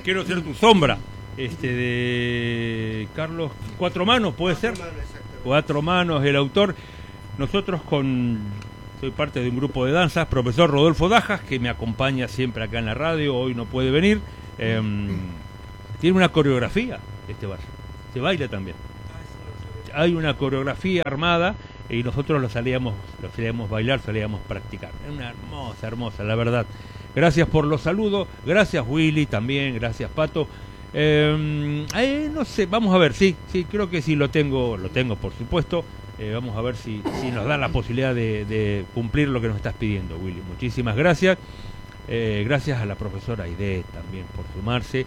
Quiero ser tu sombra, de Carlos Cuatro Manos, ¿puede ser? Cuatro Manos, el autor. Nosotros soy parte de un grupo de danzas, profesor Rodolfo Dajas, que me acompaña siempre acá en la radio, hoy no puede venir. Tiene una coreografía este bar, se baila también. Hay una coreografía armada y nosotros lo salíamos bailar, salíamos practicar. Es una hermosa, la verdad. Gracias por los saludos, gracias Willy también, gracias Pato. No sé, vamos a ver, sí, creo que sí lo tengo por supuesto. Vamos a ver si nos dan la posibilidad de cumplir lo que nos estás pidiendo, Willy. Muchísimas gracias. Gracias a la profesora Aide también por sumarse.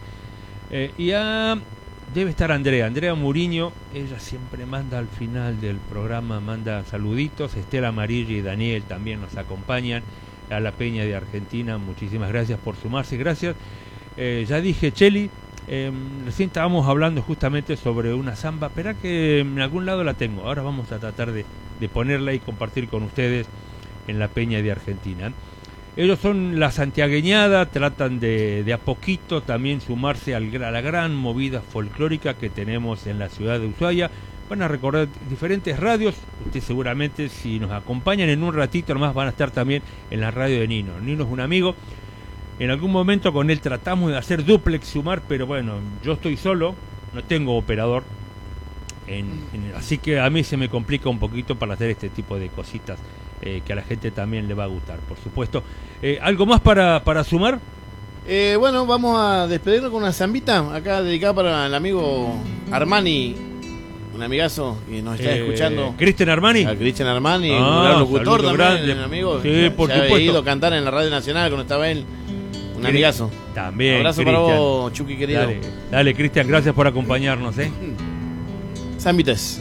Debe estar Andrea Muriño, ella siempre manda al final del programa, manda saluditos. Estela Amarilla y Daniel también nos acompañan. A la Peña de Argentina, muchísimas gracias por sumarse, gracias. Ya dije, Cheli, recién estábamos hablando justamente sobre una samba, espera que en algún lado la tengo, ahora vamos a tratar de ponerla y compartir con ustedes en la Peña de Argentina. Ellos son la santiagueñada, tratan de a poquito también sumarse a la gran movida folclórica que tenemos en la ciudad de Ushuaia. Van a recorrer diferentes radios. Ustedes seguramente, si nos acompañan en un ratito nomás, van a estar también en la radio de Nino. Nino es un amigo. En algún momento con él tratamos de hacer duplex, sumar, pero bueno, yo estoy solo, no tengo operador. Así que a mí se me complica un poquito para hacer este tipo de cositas que a la gente también le va a gustar, por supuesto. ¿Algo más para sumar? Bueno, vamos a despedirlo con una zambita acá dedicada para el amigo Armani, un amigazo que nos está escuchando. ¿Cristian Armani? A Cristian Armani, un gran locutor también, grande. Un amigo. Sí, por se supuesto. ha ido a cantar en la Radio Nacional cuando estaba él. Un amigazo. También. Un abrazo Cristian. para vos, Chucky querido. Dale, Cristian, gracias por acompañarnos. Zambites.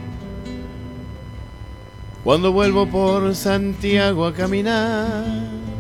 Cuando vuelvo por Santiago a caminar,